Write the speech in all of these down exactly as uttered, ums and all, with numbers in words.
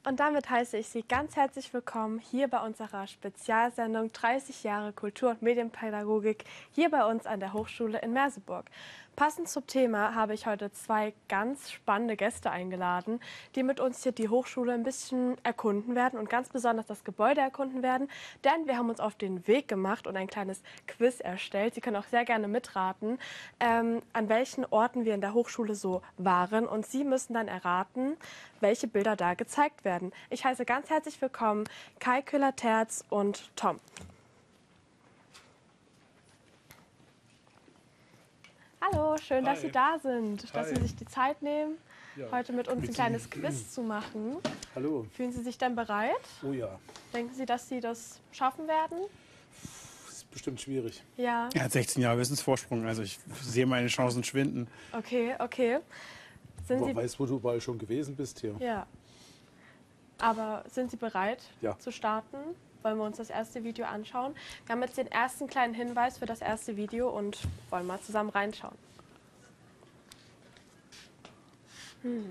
Und damit heiße ich Sie ganz herzlich willkommen hier bei unserer Spezialsendung dreißig Jahre Kultur- und Medienpädagogik hier bei uns an der Hochschule in Merseburg. Passend zum Thema habe ich heute zwei ganz spannende Gäste eingeladen, die mit uns hier die Hochschule ein bisschen erkunden werden und ganz besonders das Gebäude erkunden werden, denn wir haben uns auf den Weg gemacht und ein kleines Quiz erstellt. Sie können auch sehr gerne mitraten, ähm, an welchen Orten wir in der Hochschule so waren, und Sie müssen dann erraten, welche Bilder da gezeigt werden. Ich heiße ganz herzlich willkommen Kai Köhler-Terz und Tom. Hallo, schön, Hi. dass Sie da sind, dass Hi. Sie sich die Zeit nehmen, Ja. heute mit uns ein kleines Quiz zu machen. Hallo. Fühlen Sie sich denn bereit? Oh ja, Denken Sie, dass Sie das schaffen werden? das ist bestimmt schwierig. Ja. Er hat sechzehn Jahre Wissensvorsprung, also ich sehe meine Chancen schwinden. Okay, okay. Sind Wer Sie, weiß, wo du überall schon gewesen bist hier. ja. Aber sind Sie bereit Ja. zu starten? Wollen wir uns das erste Video anschauen? Wir haben jetzt den ersten kleinen Hinweis für das erste Video und wollen mal zusammen reinschauen. Hm.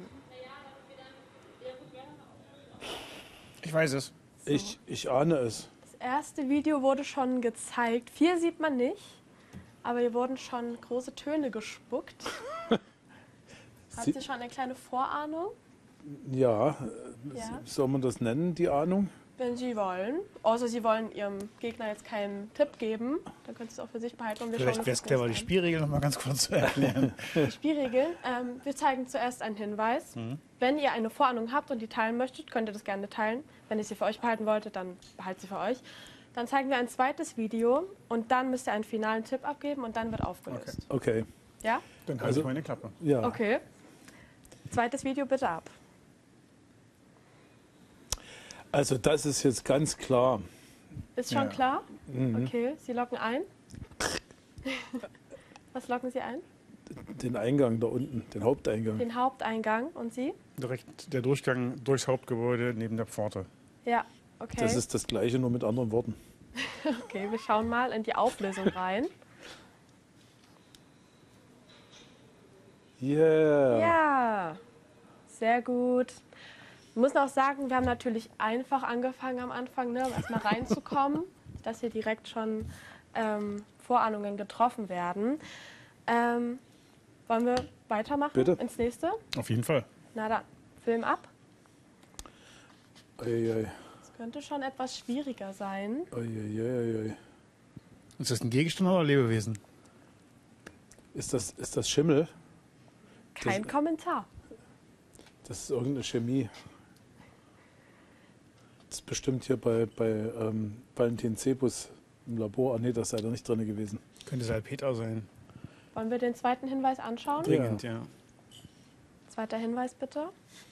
Ich weiß es. Ich, ich ahne es. Das erste Video wurde schon gezeigt. Viel sieht man nicht, aber hier wurden schon große Töne gespuckt. Haben Sie- Sie schon eine kleine Vorahnung? Ja, äh, Ja. soll man das nennen, die Ahnung? Wenn Sie wollen. Außer Sie wollen Ihrem Gegner jetzt keinen Tipp geben, dann können Sie es auch für sich behalten. Und wir Vielleicht schauen wäre uns es das clever, die an. Spielregeln noch mal ganz kurz zu erklären. Die Spielregeln. Ähm, wir zeigen zuerst einen Hinweis. Mhm. Wenn ihr eine Vorahnung habt und die teilen möchtet, könnt ihr das gerne teilen. Wenn ihr sie für euch behalten wolltet, dann behaltet sie für euch. Dann zeigen wir ein zweites Video und dann müsst ihr einen finalen Tipp abgeben und dann wird aufgelöst. Okay. Ja? Dann halte Also- ich meine Klappe. Ja. Okay. Zweites Video bitte ab. Also das ist jetzt ganz klar. Ist schon Ja. klar? Mhm. Okay, Sie loggen ein. Was loggen Sie ein? Den Eingang da unten, den Haupteingang. Den Haupteingang. Und Sie? Direkt der Durchgang durchs Hauptgebäude neben der Pforte. Ja, okay. Das ist das Gleiche, nur mit anderen Worten. Okay, wir schauen mal in die Auflösung rein. Yeah. Ja, sehr gut. Wir müssen auch sagen, wir haben natürlich einfach angefangen am Anfang, ne, um erstmal reinzukommen, dass hier direkt schon ähm, Vorahnungen getroffen werden. Ähm, wollen wir weitermachen? Bitte. Ins nächste? Auf jeden Fall. Na dann, Film ab. Eieiei. Das könnte schon etwas schwieriger sein. Eieiei. Ist das ein Gegenstand oder Lebewesen? Ist das, ist das Schimmel? Kein Das- Kommentar. Das ist irgendeine Chemie. Das ist bestimmt hier bei, bei ähm, Valentin Zebus im Labor. Ah nee, das sei da nicht drin gewesen. Könnte Salpeter sein. Wollen wir den zweiten Hinweis anschauen? Ja. Dringend, ja. Zweiter Hinweis bitte.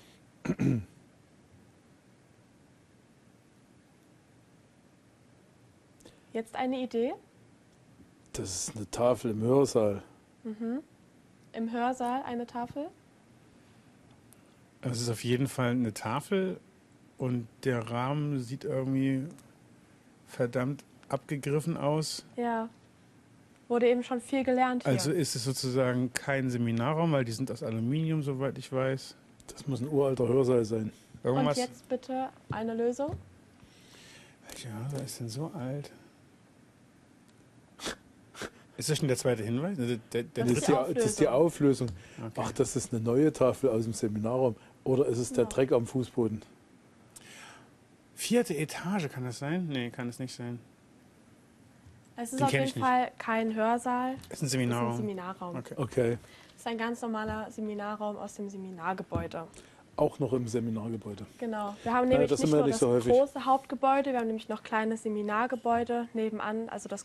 Jetzt eine Idee. Das ist eine Tafel im Hörsaal. Mhm. Im Hörsaal eine Tafel. Es ist auf jeden Fall eine Tafel und der Rahmen sieht irgendwie verdammt abgegriffen aus. Ja. Wurde eben schon viel gelernt hier. Also ist es sozusagen kein Seminarraum, weil die sind aus Aluminium, soweit ich weiß. Das muss ein uralter Hörsaal sein. Und Irgendwas. jetzt bitte eine Lösung. Welcher Hörsaal ist denn so alt? Ist das schon der zweite Hinweis? Der, der, der Das Das ist, die die, das ist die Auflösung. Okay. Ach, das ist eine neue Tafel aus dem Seminarraum. Oder ist es der Ja. Dreck am Fußboden? Vierte Etage, kann das sein? Nee, kann es nicht sein. Es ist Den auf kenn jeden ich nicht. Fall kein Hörsaal. Ist ein Es ist ein Seminarraum. Seminarraum. Okay. Okay. Es ist ein ganz normaler Seminarraum aus dem Seminargebäude. Auch noch im Seminargebäude. Genau. Wir haben Ja, nämlich das nicht sind wir nur nicht das so häufig. große Hauptgebäude, wir haben nämlich noch kleine Seminargebäude nebenan, also das